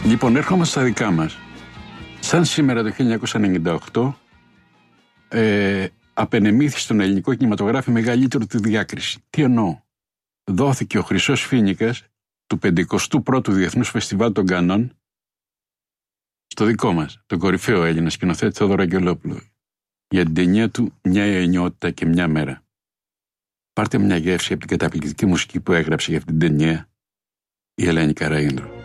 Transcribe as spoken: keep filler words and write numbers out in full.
Λοιπόν, έρχομαστε στα δικά μας. Σαν σήμερα το χίλια εννιακόσια ενενήντα οκτώ ε, απενεμήθη στον ελληνικό κινηματογράφο μεγαλύτερη του διάκριση. Τι εννοώ? Δόθηκε ο Χρυσός Φοίνικας του πενηκοστού πρώτου Διεθνούς Φεστιβάλ των Κανών στο δικό μας, τον κορυφαίο Έλληνα σκηνοθέτη Θόδωρο Αγγελόπουλο, για την ταινία του «Μια ενιότητα και μια μέρα». Πάρτε μια γεύση από την καταπληκτική μουσική που έγραψε για αυτήν την ταινία η Ελένη Καραΐνδρου.